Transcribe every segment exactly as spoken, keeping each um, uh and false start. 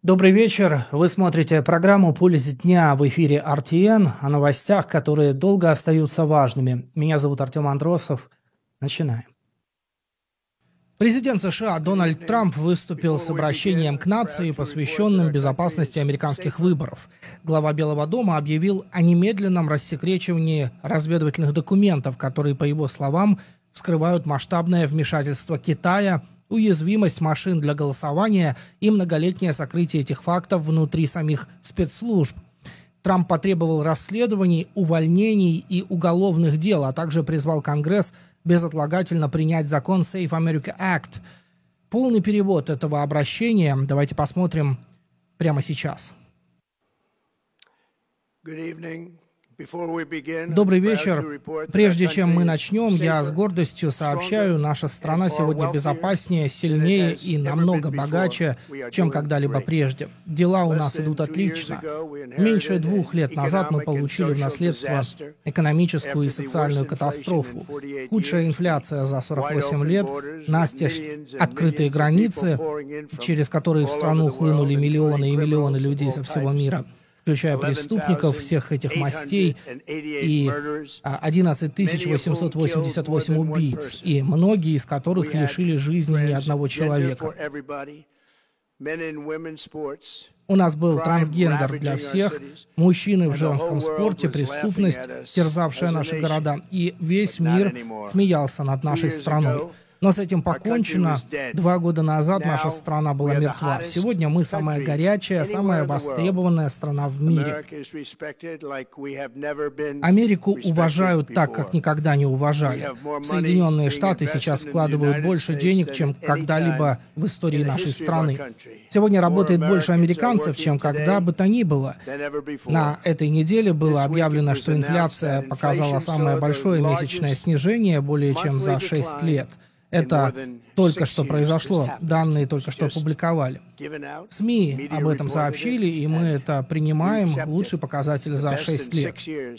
Добрый вечер. Вы смотрите программу «Пульс дня» в эфире эр ти эн о новостях, которые долго остаются важными. Меня зовут Артем Андросов. Начинаем. Президент США Дональд Трамп выступил с обращением к нации, посвященным безопасности американских выборов. Глава Белого дома объявил о немедленном рассекречивании разведывательных документов, которые, по его словам, вскрывают масштабное вмешательство Китая, уязвимость машин для голосования и многолетнее сокрытие этих фактов внутри самих спецслужб. Трамп потребовал расследований, увольнений и уголовных дел, а также призвал Конгресс безотлагательно принять закон Safe America Act. Полный перевод этого обращения давайте посмотрим прямо сейчас. Добрый вечер. Прежде чем мы начнем, я с гордостью сообщаю, наша страна сегодня безопаснее, сильнее и намного богаче, чем когда-либо прежде. Дела у нас идут отлично. Меньше двух лет назад мы получили в наследство экономическую и социальную катастрофу. Худшая инфляция за сорок восемь лет, настежь открытые границы, через которые в страну хлынули миллионы и миллионы людей со всего мира, включая преступников всех этих мастей, и одиннадцать тысяч восемьсот восемьдесят восемь убийц, и многие из которых лишили жизни ни одного человека. У нас был трансгендер для всех, мужчины в женском спорте, преступность, терзавшая наши города, и весь мир смеялся над нашей страной. Но с этим покончено. Два года назад наша страна была мертва. Сегодня мы самая горячая, самая востребованная страна в мире. Америку уважают так, как никогда не уважали. Соединенные Штаты сейчас вкладывают больше денег, чем когда-либо в истории нашей страны. Сегодня работает больше американцев, чем когда бы то ни было. На этой неделе было объявлено, что инфляция показала самое большое месячное снижение более чем за шесть лет. Это только что произошло, данные только что опубликовали. СМИ об этом сообщили, и мы это принимаем, лучший показатель за шесть лет.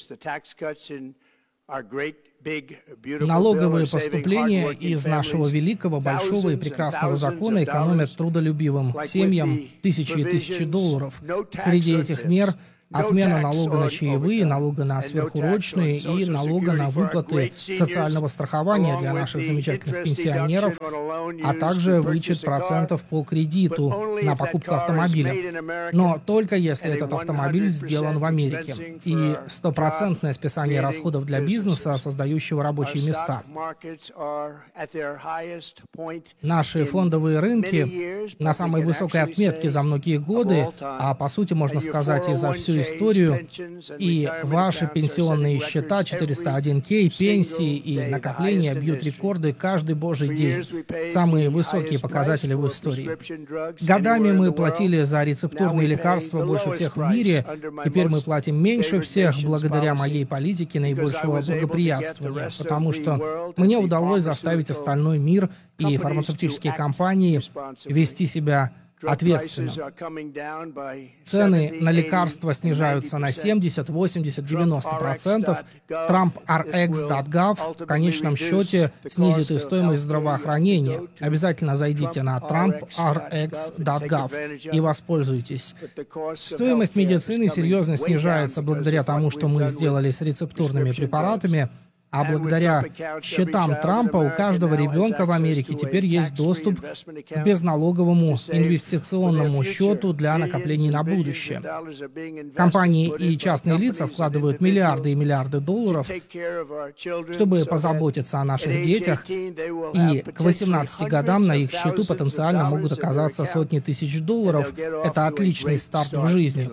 Налоговые поступления из нашего великого, большого и прекрасного закона экономят трудолюбивым семьям тысячи и тысячи долларов. Среди этих мер — отмена налога на чаевые, налога на сверхурочные и налога на выплаты социального страхования для наших замечательных пенсионеров, а также вычет процентов по кредиту на покупку автомобиля. Но только если этот автомобиль сделан в Америке. И стопроцентное списание расходов для бизнеса, создающего рабочие места. Наши фондовые рынки на самой высокой отметке за многие годы, а по сути можно сказать и за всю историю, и ваши пенсионные счета, четыреста один кей, пенсии и накопления бьют рекорды каждый божий день. Самые высокие показатели в истории. Годами мы платили за рецептурные лекарства больше всех в мире, теперь мы платим меньше всех благодаря моей политике наибольшего благоприятствования, потому что мне удалось заставить остальной мир и фармацевтические компании вести себя ответственно. Цены на лекарства снижаются на семьдесят, восемьдесят, девяносто процентов. Trump ар экс точка гов в конечном счете снизит и стоимость здравоохранения. Обязательно зайдите на Trump ар экс точка гов и воспользуйтесь. Стоимость медицины серьезно снижается благодаря тому, что мы сделали с рецептурными препаратами. А благодаря счетам Трампа у каждого ребенка в Америке теперь есть доступ к безналоговому инвестиционному счету для накоплений на будущее. Компании и частные лица вкладывают миллиарды и миллиарды долларов, чтобы позаботиться о наших детях, и к восемнадцати годам на их счету потенциально могут оказаться сотни тысяч долларов. Это отличный старт в жизни.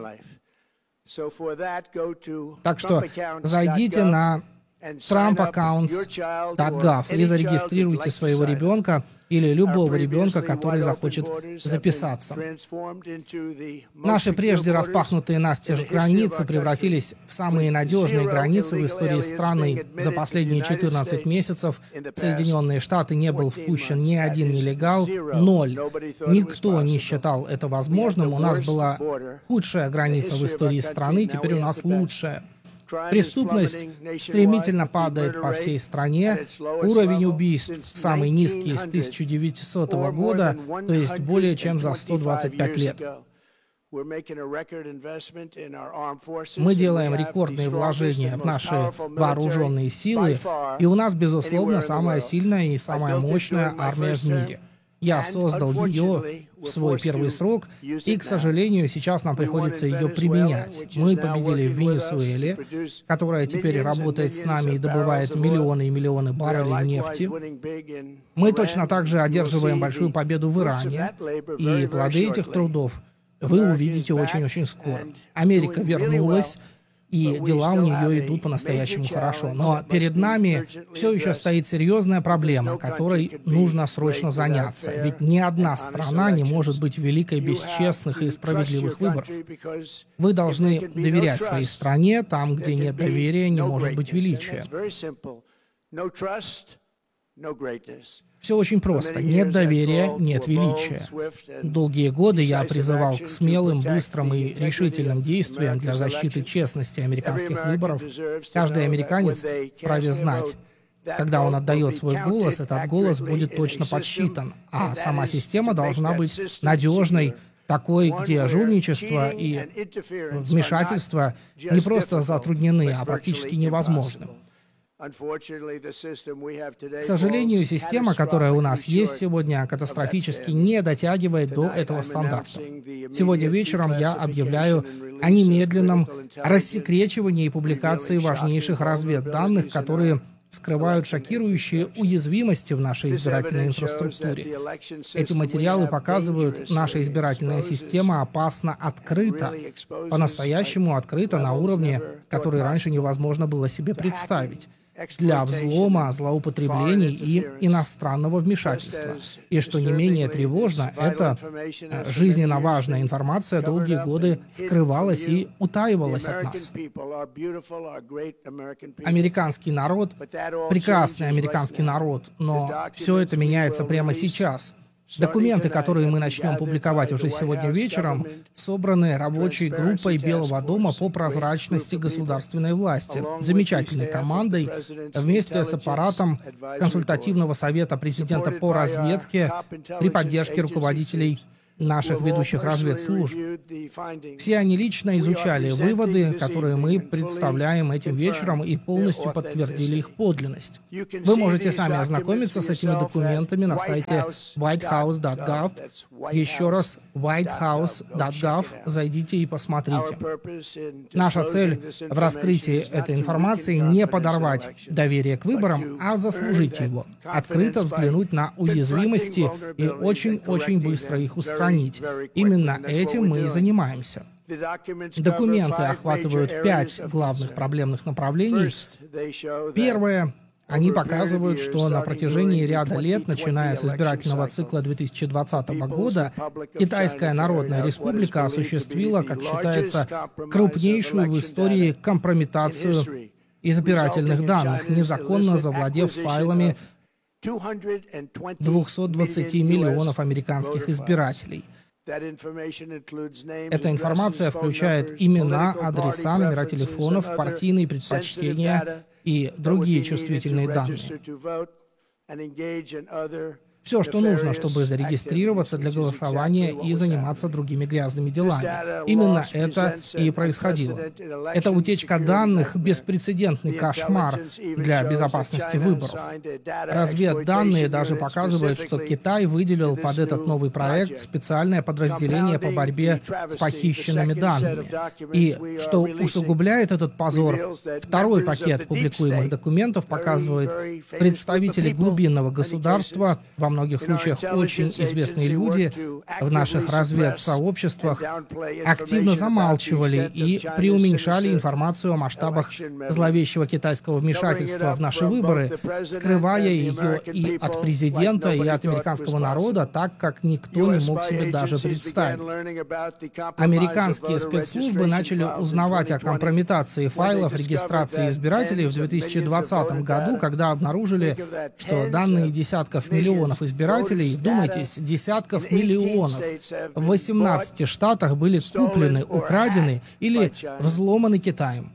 Так что зайдите на Trump аккаунтс точка гов и зарегистрируйте своего ребенка или любого ребенка, который захочет записаться. Наши прежде распахнутые настежь границы превратились в самые надежные границы в истории страны. За последние четырнадцать месяцев в Соединенные Штаты не был впущен ни один нелегал, ноль. Никто не считал это возможным. У нас была худшая граница в истории страны, теперь у нас лучшая. Преступность стремительно падает по всей стране. Уровень убийств самый низкий с тысяча девятисотого года, то есть более чем за сто двадцать пять лет. Мы делаем рекордные вложения в наши вооруженные силы, и у нас, безусловно, самая сильная и самая мощная армия в мире. Я создал ее в свой первый срок, и, к сожалению, сейчас нам приходится ее применять. Мы победили в Венесуэле, которая теперь работает с нами и добывает миллионы и миллионы баррелей нефти. Мы точно так же одерживаем большую победу в Иране, и плоды этих трудов вы увидите очень-очень скоро. Америка вернулась, и дела у нее идут по-настоящему хорошо. Но перед нами все еще стоит серьезная проблема, которой нужно срочно заняться. Ведь ни одна страна не может быть великой без честных и справедливых выборов. Вы должны доверять своей стране, там, где нет доверия, не может быть величия. Все очень просто. Нет доверия, нет величия. Долгие годы я призывал к смелым, быстрым и решительным действиям для защиты честности американских выборов. Каждый американец вправе знать, когда он отдает свой голос, этот голос будет точно подсчитан, а сама система должна быть надежной, такой, где жульничество и вмешательство не просто затруднены, а практически невозможны. К сожалению, система, которая у нас есть сегодня, катастрофически не дотягивает до этого стандарта. Сегодня вечером я объявляю о немедленном рассекречивании и публикации важнейших разведданных, которые вскрывают шокирующие уязвимости в нашей избирательной инфраструктуре. Эти материалы показывают, наша избирательная система опасна открыто, по-настоящему открыто на уровне, который раньше невозможно было себе представить, для взлома, злоупотреблений и иностранного вмешательства. И что не менее тревожно, эта жизненно важная информация долгие годы скрывалась и утаивалась от нас. Американский народ, прекрасный американский народ, но все это меняется прямо сейчас. Документы, которые мы начнем публиковать уже сегодня вечером, собраны рабочей группой Белого дома по прозрачности государственной власти, замечательной командой, вместе с аппаратом консультативного совета президента по разведке при поддержке руководителей наших ведущих разведслужб. Все они лично изучали выводы, которые мы представляем этим вечером, и полностью подтвердили их подлинность. Вы можете сами ознакомиться с этими документами на сайте white house dot gov. Еще раз, white house dot gov. Зайдите и посмотрите. Наша цель в раскрытии этой информации не подорвать доверие к выборам, а заслужить его, открыто взглянуть на уязвимости и очень-очень быстро их устранить. Именно этим мы и занимаемся. Документы охватывают пять главных проблемных направлений. Первое. Они показывают, что на протяжении ряда лет, начиная с избирательного цикла две тысячи двадцатого года, Китайская Народная Республика осуществила, как считается, крупнейшую в истории компрометацию избирательных данных, незаконно завладев файлами двухсот двадцати миллионов американских избирателей. Эта информация включает имена, адреса, номера телефонов, партийные предпочтения и другие чувствительные данные. Все, что нужно, чтобы зарегистрироваться для голосования и заниматься другими грязными делами. Именно это и происходило. Эта утечка данных — беспрецедентный кошмар для безопасности выборов. Разведданные даже показывают, что Китай выделил под этот новый проект специальное подразделение по борьбе с похищенными данными. И, что усугубляет этот позор, второй пакет публикуемых документов показывает представителей глубинного государства, во многих случаях очень известные люди в наших разведсообществах, активно замалчивали и преуменьшали информацию о масштабах зловещего китайского вмешательства в наши выборы, скрывая ее и от президента, и от американского народа так, как никто не мог себе даже представить. Американские спецслужбы начали узнавать о компрометации файлов регистрации избирателей в две тысячи двадцатом году, когда обнаружили, что данные десятков миллионов избирателей, вдумайтесь, десятков миллионов, в восемнадцати штатах были куплены, украдены или взломаны Китаем.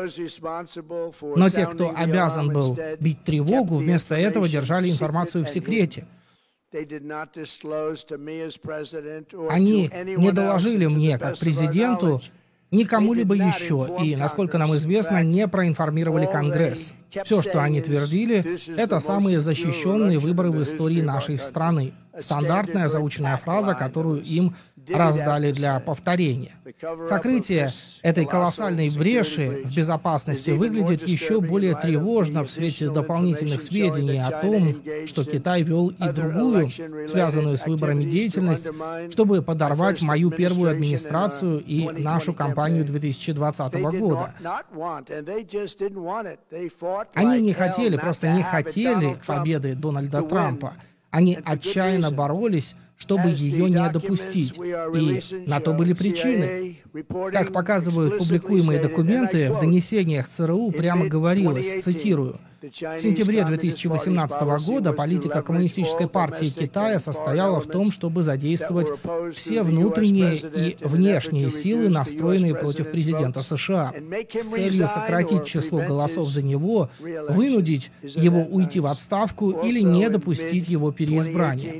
Но те, кто обязан был бить тревогу, вместо этого держали информацию в секрете. Они не доложили мне, как президенту, ни кому-либо еще, и, насколько нам известно, не проинформировали Конгресс. Все, что они твердили, это самые защищенные выборы в истории нашей страны. Стандартная заученная фраза, которую им раздали для повторения. Сокрытие этой колоссальной бреши в безопасности выглядит еще более тревожно в свете дополнительных сведений о том, что Китай вел и другую, связанную с выборами деятельность, чтобы подорвать мою первую администрацию и нашу кампанию две тысячи двадцатого года. Они не хотели, просто не хотели победы Дональда Трампа. Они отчаянно боролись, чтобы ее не допустить. И на то были причины. Как показывают публикуемые документы, в донесениях ЦРУ прямо говорилось, цитирую, «В сентябре две тысячи восемнадцатого года политика Коммунистической партии Китая состояла в том, чтобы задействовать все внутренние и внешние силы, настроенные против президента США, с целью сократить число голосов за него, вынудить его уйти в отставку или не допустить его переизбрания».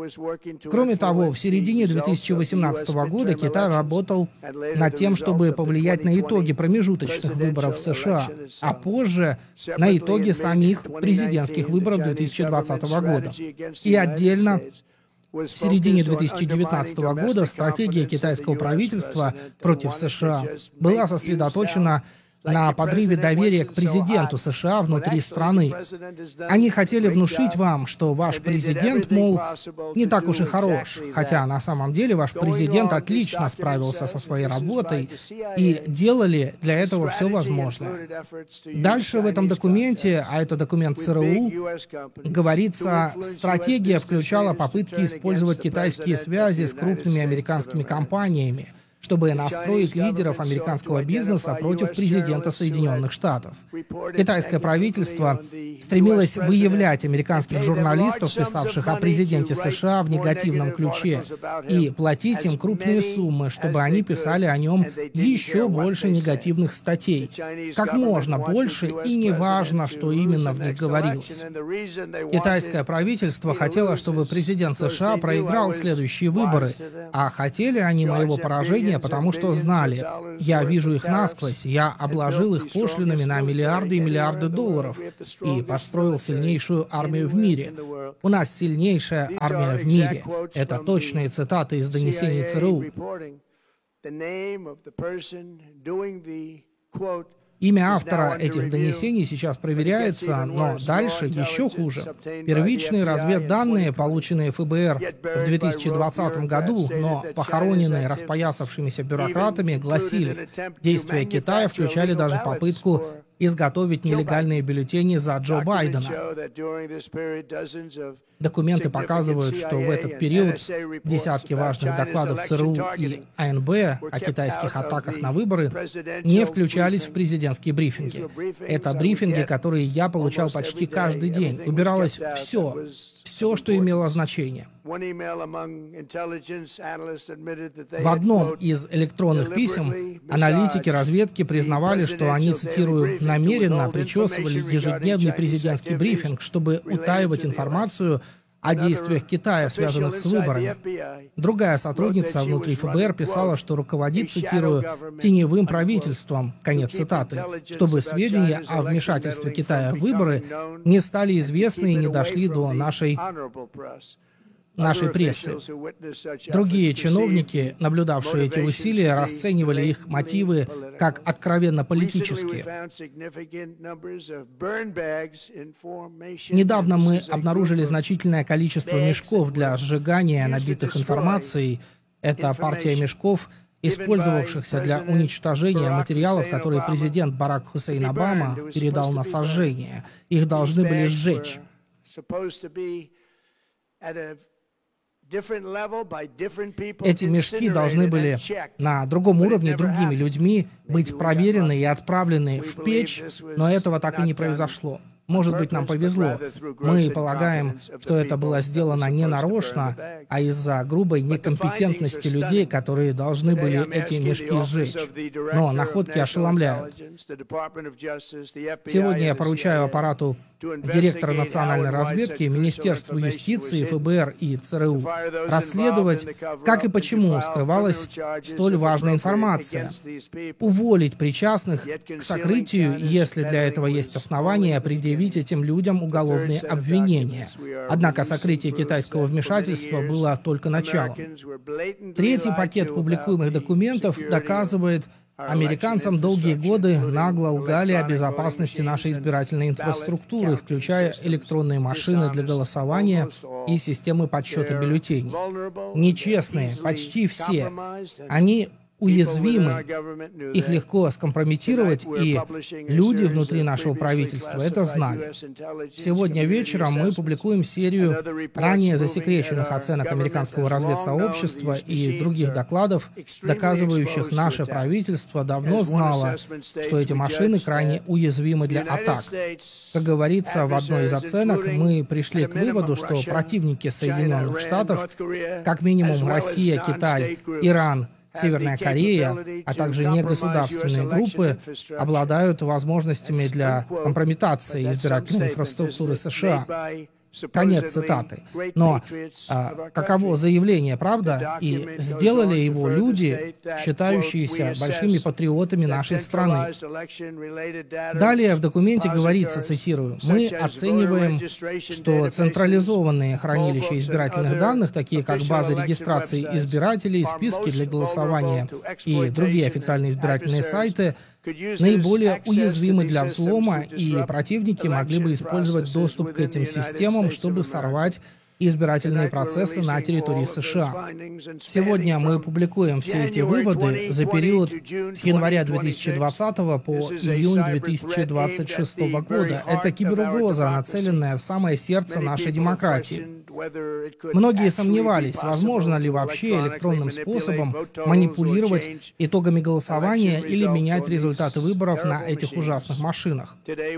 Кроме того, в середине две тысячи восемнадцатого года Китай работал над тем, чтобы повлиять на итоги промежуточных выборов в США, а позже на итоги самих президентских выборов две тысячи двадцатого года. И отдельно, в середине две тысячи девятнадцатого года стратегия китайского правительства против США была сосредоточена на подрыве доверия к президенту США внутри страны. Они хотели внушить вам, что ваш президент, мол, не так уж и хорош, хотя на самом деле ваш президент отлично справился со своей работой и делали для этого все возможное. Дальше в этом документе, а это документ ЦРУ, говорится, стратегия включала попытки использовать китайские связи с крупными американскими компаниями, чтобы настроить лидеров американского бизнеса против президента Соединенных Штатов. Китайское правительство стремилось выявлять американских журналистов, писавших о президенте США в негативном ключе, и платить им крупные суммы, чтобы они писали о нем еще больше негативных статей. Как можно больше, и неважно, что именно в них говорилось. Китайское правительство хотело, чтобы президент США проиграл следующие выборы, а хотели они моего поражения, потому что знали, я вижу их насквозь, я обложил их пошлинами на миллиарды и миллиарды долларов и построил сильнейшую армию в мире. У нас сильнейшая армия в мире. Это точные цитаты из донесений ЦРУ. Имя автора этих донесений сейчас проверяется, но дальше еще хуже. Первичные разведданные, полученные ФБР в две тысячи двадцатом году, но похороненные распоясавшимися бюрократами, гласили, действия Китая включали даже попытку изготовить нелегальные бюллетени за Джо Байдена. Документы показывают, что в этот период десятки важных докладов ЦРУ и АНБ о китайских атаках на выборы не включались в президентские брифинги. Это брифинги, которые я получал почти каждый день. Убиралось все, все, что имело значение. В одном из электронных писем аналитики разведки признавали, что они, цитирую, намеренно причесывали ежедневный президентский брифинг, чтобы утаивать информацию о действиях Китая, связанных с выборами. Другая сотрудница внутри ФБР писала, что руководит, цитирую, «теневым правительством», конец цитаты, чтобы сведения о вмешательстве Китая в выборы не стали известны и не дошли до нашей нашей прессы. Другие чиновники, наблюдавшие эти усилия, расценивали их мотивы как откровенно политические. Недавно мы обнаружили значительное количество мешков для сжигания, набитых информацией. Это партия мешков, использовавшихся для уничтожения материалов, которые президент Барак Хусейн Обама передал на сожжение. Их должны были сжечь. Эти мешки должны были на другом уровне другими людьми быть проверены и отправлены в печь, но этого так и не произошло. Может быть, нам повезло. Мы полагаем, что это было сделано не нарочно, а из-за грубой некомпетентности людей, которые должны были эти мешки сжечь. Но находки ошеломляют. Сегодня я поручаю аппарату директора национальной разведки, Министерству юстиции, эф бэ эр и цэ эр у расследовать, как и почему скрывалась столь важная информация, уволить причастных к сокрытию, если для этого есть основания, предъявить этим людям уголовные обвинения. Однако сокрытие китайского вмешательства было только началом. Третий пакет публикуемых документов доказывает, американцам долгие годы нагло лгали о безопасности нашей избирательной инфраструктуры, включая электронные машины для голосования и системы подсчета бюллетеней. Нечестные, почти все. Они уязвимы, их легко скомпрометировать, и люди внутри нашего правительства это знали. Сегодня вечером мы публикуем серию ранее засекреченных оценок американского разведсообщества и других докладов, доказывающих, наше правительство давно знало, что эти машины крайне уязвимы для атак. Как говорится в одной из оценок, мы пришли к выводу, что противники Соединенных Штатов, как минимум Россия, Китай, Иран, Северная Корея, а также негосударственные группы обладают возможностями для компрометации избирательной инфраструктуры США. Конец цитаты. Но а, каково заявление, правда? И сделали его люди, считающиеся большими патриотами нашей страны. Далее в документе говорится, цитирую, «Мы оцениваем, что централизованные хранилища избирательных данных, такие как базы регистрации избирателей, списки для голосования и другие официальные избирательные сайты, наиболее уязвимы для взлома, и противники могли бы использовать доступ к этим системам, чтобы сорвать избирательные процессы на территории США. Сегодня мы публикуем все эти выводы за период с января две тысячи двадцатого по июнь две тысячи двадцать шестого года. Это киберугроза, нацеленная в самое сердце нашей демократии. Многие сомневались, возможно ли вообще электронным способом манипулировать итогами голосования или менять результаты выборов на этих ужасных машинах.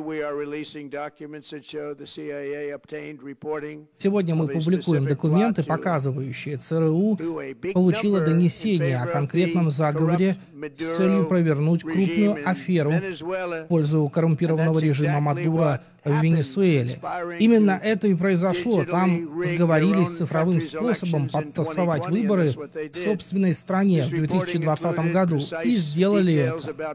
Сегодня мы публикуем документы, показывающие, цэ эр у получила донесение о конкретном заговоре с целью провернуть крупную аферу в пользу коррумпированного режима Мадуро в Венесуэле. Именно это и произошло. Там сговорились цифровым способом подтасовать выборы в собственной стране в две тысячи двадцатом году и сделали это.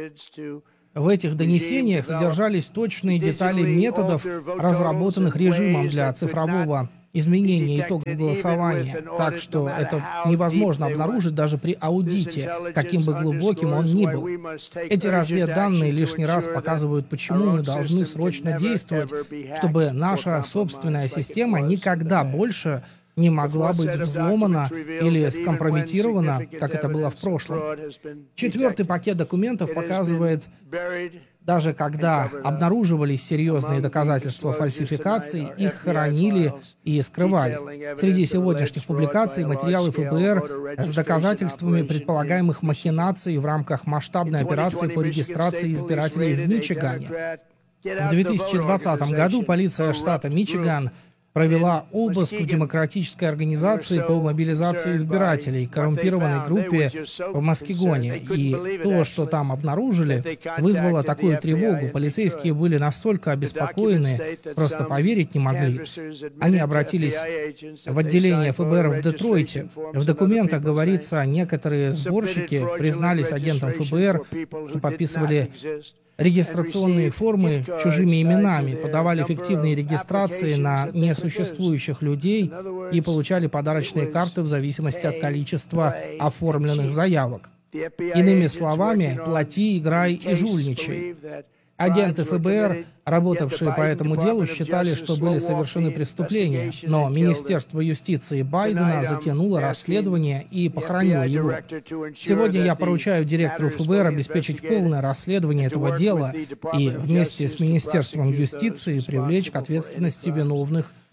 В этих донесениях содержались точные детали методов, разработанных режимом для цифрового изменения итогов голосования, так что это невозможно обнаружить даже при аудите, каким бы глубоким он ни был. Эти разведданные лишний раз показывают, почему мы должны срочно действовать, чтобы наша собственная система никогда больше не могла быть взломана или скомпрометирована, как это было в прошлом. Четвертый пакет документов показывает, даже когда обнаруживались серьезные доказательства фальсификаций, их хоронили и скрывали. Среди сегодняшних публикаций материалы эф бэ эр с доказательствами предполагаемых махинаций в рамках масштабной операции по регистрации избирателей в Мичигане. В две тысячи двадцатом году полиция штата Мичиган провела обыск в демократической организации по мобилизации избирателей, коррумпированной группе в Маскигоне. И то, что там обнаружили, вызвало такую тревогу. Полицейские были настолько обеспокоены, просто поверить не могли. Они обратились в отделение эф бэ эр в Детройте. В документах говорится, некоторые сборщики признались агентам эф бэ эр, что подписывали регистрационные формы чужими именами, подавали фиктивные регистрации на несуществующих людей и получали подарочные карты в зависимости от количества оформленных заявок. Иными словами, плати, играй и жульничай. Агенты эф бэ эр, работавшие по этому делу, считали, что были совершены преступления, но Министерство юстиции Байдена затянуло расследование и похоронило его. Сегодня я поручаю директору эф бэ эр обеспечить полное расследование этого дела и вместе с Министерством юстиции привлечь к ответственности виновных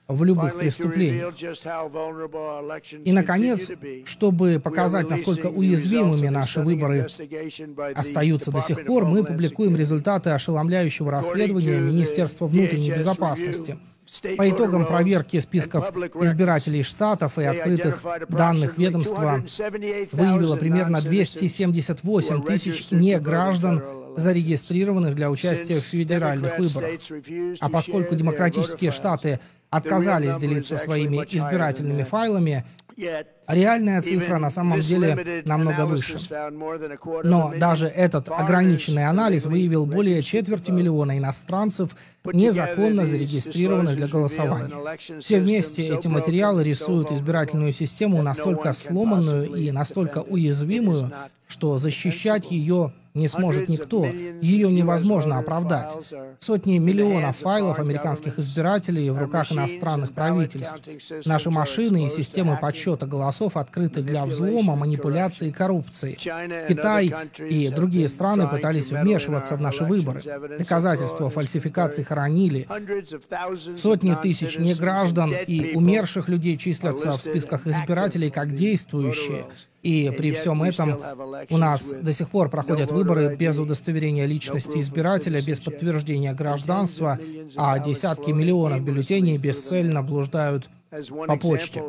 в любых преступлениях. И, наконец, чтобы показать, насколько уязвимыми наши выборы остаются до сих пор, мы публикуем результаты ошеломляющего расследования Министерства внутренней безопасности. По итогам проверки списков избирателей штатов и открытых данных ведомства выявило примерно двести семьдесят восемь тысяч неграждан, зарегистрированных для участия в федеральных выборах. А поскольку демократические штаты отказались делиться своими избирательными файлами, реальная цифра на самом деле намного выше. Но даже этот ограниченный анализ выявил более четверти миллиона иностранцев, незаконно зарегистрированных для голосования. Все вместе эти материалы рисуют избирательную систему настолько сломанную и настолько уязвимую, что защищать ее не сможет никто. Ее невозможно оправдать. Сотни миллионов файлов американских избирателей в руках иностранных правительств. Наши машины и системы подсчета голосов открыты для взлома, манипуляции и коррупции. Китай и другие страны пытались вмешиваться в наши выборы. Доказательства фальсификаций хранили. Сотни тысяч неграждан и умерших людей числятся в списках избирателей как действующие. И при всем этом у нас до сих пор проходят выборы без удостоверения личности избирателя, без подтверждения гражданства, а десятки миллионов бюллетеней бесцельно блуждают по почте.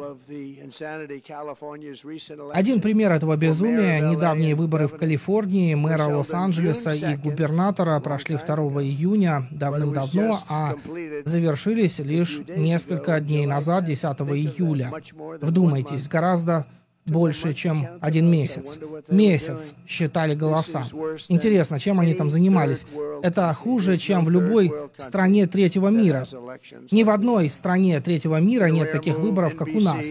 Один пример этого безумия — недавние выборы в Калифорнии. Мэра Лос-Анджелеса и губернатора прошли второго июня давным-давно, а завершились лишь несколько дней назад, десятого июля. Вдумайтесь, гораздо больше, чем один месяц. Месяц считали голоса. Интересно, чем они там занимались? Это хуже, чем в любой стране третьего мира. Ни в одной стране третьего мира нет таких выборов, как у нас.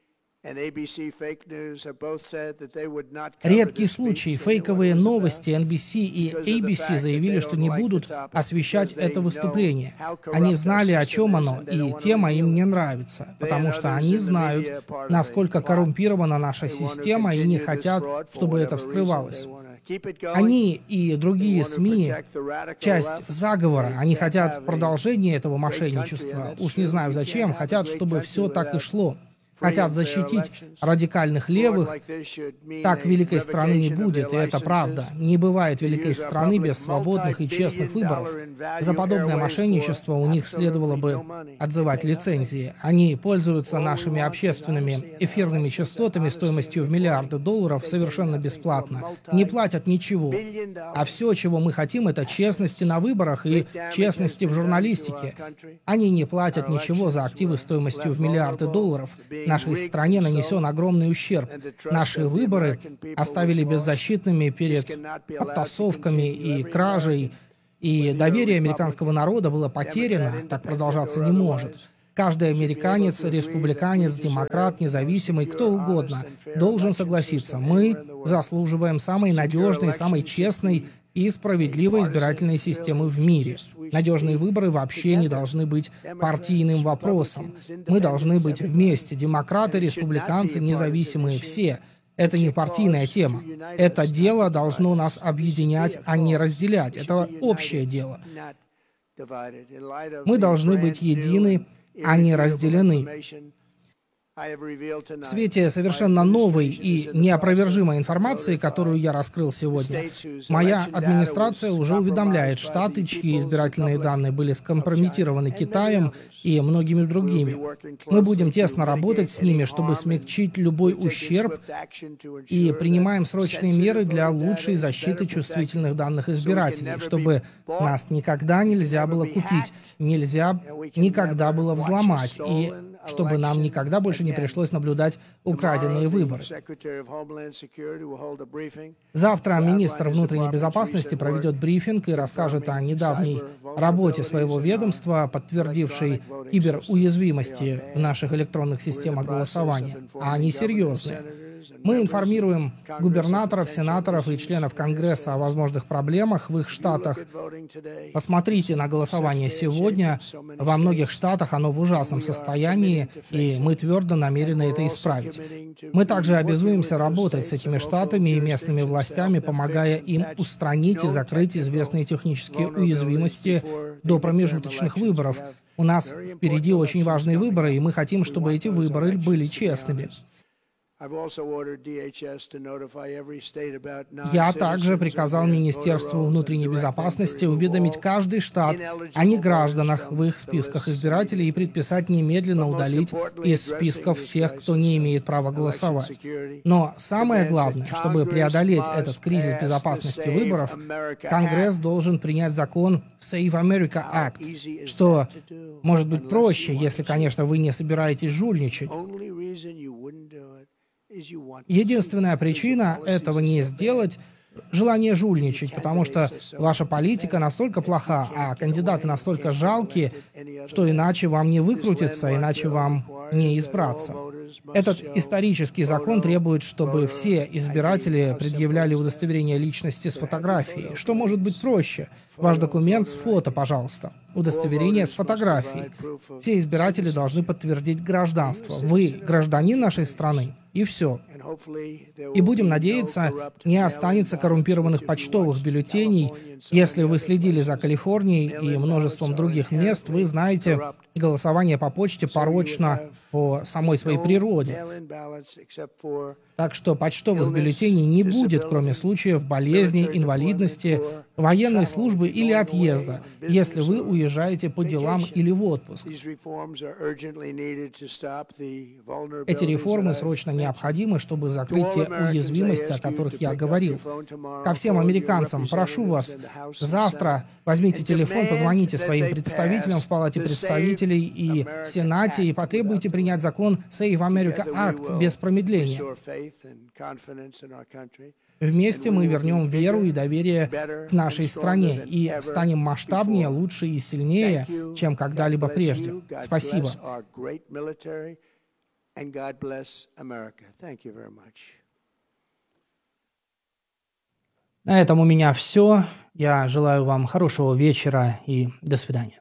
Редкий случай. Фейковые новости эн би си и эй би си заявили, что не будут освещать это выступление. Они знали, о чем оно, и тема им не нравится, потому что они знают, насколько коррумпирована наша система, и не хотят, чтобы это вскрывалось. Они и другие СМИ — часть заговора. Они хотят продолжения этого мошенничества. Уж не знаю зачем, хотят, чтобы все так и шло. Хотят защитить радикальных левых. Так великой страны не будет, и это правда. Не бывает великой страны без свободных и честных выборов. За подобное мошенничество у них следовало бы отзывать лицензии. Они пользуются нашими общественными эфирными частотами стоимостью в миллиарды долларов совершенно бесплатно. Не платят ничего. А все, чего мы хотим, это честности на выборах и честности в журналистике. Они не платят ничего за активы стоимостью в миллиарды долларов. Нашей стране нанесен огромный ущерб. Наши выборы оставили беззащитными перед подтасовками и кражей, и доверие американского народа было потеряно, так продолжаться не может. Каждый американец, республиканец, демократ, независимый, кто угодно, должен согласиться, мы заслуживаем самой надежной, самой честной и справедливой избирательной системы в мире. Надежные выборы вообще не должны быть партийным вопросом. Мы должны быть вместе. Демократы, республиканцы, независимые, все. Это не партийная тема. Это дело должно нас объединять, а не разделять. Это общее дело. Мы должны быть едины, а не разделены. В свете совершенно новой и неопровержимой информации, которую я раскрыл сегодня, моя администрация уже уведомляет штаты, чьи избирательные данные были скомпрометированы Китаем и многими другими. Мы будем тесно работать с ними, чтобы смягчить любой ущерб, и принимаем срочные меры для лучшей защиты чувствительных данных избирателей, чтобы нас никогда нельзя было купить, нельзя никогда было взломать, и чтобы нам никогда больше не пришлось наблюдать украденные выборы. Завтра министр внутренней безопасности проведет брифинг и расскажет о недавней работе своего ведомства, подтвердившей киберуязвимости в наших электронных системах голосования. А они серьезные. Мы информируем губернаторов, сенаторов и членов Конгресса о возможных проблемах в их штатах. Посмотрите на голосование сегодня. Во многих штатах оно в ужасном состоянии, и мы твердо намерены это исправить. Мы также обязуемся работать с этими штатами и местными властями, помогая им устранить и закрыть известные технические уязвимости до промежуточных выборов. У нас впереди очень важные выборы, и мы хотим, чтобы эти выборы были честными. Я также приказал Министерству внутренней безопасности уведомить каждый штат о негражданах в их списках избирателей и предписать немедленно удалить из списков всех, кто не имеет права голосовать. Но самое главное, чтобы преодолеть этот кризис безопасности выборов, Конгресс должен принять закон Save America Act, что может быть проще, если, конечно, вы не собираетесь жульничать. Единственная причина этого не сделать — желание жульничать, потому что ваша политика настолько плоха, а кандидаты настолько жалкие, что иначе вам не выкрутиться, иначе вам не избраться. Этот исторический закон требует, чтобы все избиратели предъявляли удостоверение личности с фотографией. Что может быть проще? Ваш документ с фото, пожалуйста. Удостоверение с фотографией. Все избиратели должны подтвердить гражданство. Вы гражданин нашей страны, и все. И будем надеяться, не останется коррумпированных почтовых бюллетеней. Если вы следили за Калифорнией и множеством других мест, вы знаете, голосование по почте порочно по самой своей природе. Так что почтовых бюллетеней не будет, кроме случаев болезни, инвалидности, военной службы или отъезда, если вы уезжаете по делам или в отпуск. Эти реформы срочно необходимы, чтобы закрыть те уязвимости, о которых я говорил. Ко всем американцам, прошу вас, завтра возьмите телефон, позвоните своим представителям в Палате представителей и Сенате и потребуйте принять закон Save America Act без промедления. Вместе мы вернем веру и доверие к нашей стране и станем масштабнее, лучше и сильнее, чем когда-либо прежде. Спасибо. На этом у меня все. Я желаю вам хорошего вечера и до свидания.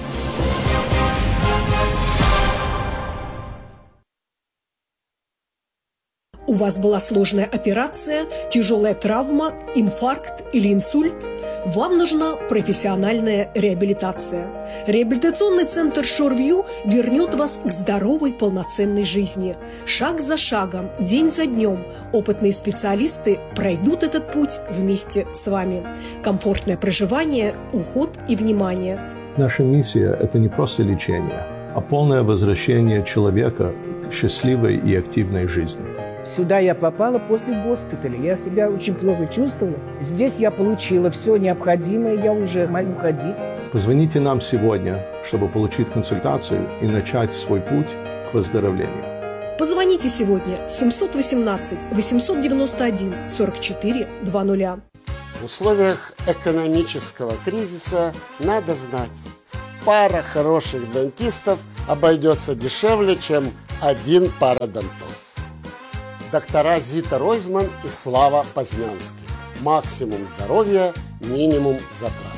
У вас была сложная операция, тяжелая травма, инфаркт или инсульт? Вам нужна профессиональная реабилитация. Реабилитационный центр Шорвью вернет вас к здоровой, полноценной жизни. Шаг за шагом, день за днем опытные специалисты пройдут этот путь вместе с вами. Комфортное проживание, уход и внимание. Наша миссия – это не просто лечение, а полное возвращение человека к счастливой и активной жизни. Сюда я попала после госпиталя. Я себя очень плохо чувствовала. Здесь я получила все необходимое, я уже могу ходить. Позвоните нам сегодня, чтобы получить консультацию и начать свой путь к выздоровлению. Позвоните сегодня семь один восемь восемь девять один сорок четыре двадцать. В условиях экономического кризиса надо знать, пара хороших дантистов обойдется дешевле, чем один пародонтоз. Доктора Зита Ройзман и Слава Познянский. Максимум здоровья, минимум затрат.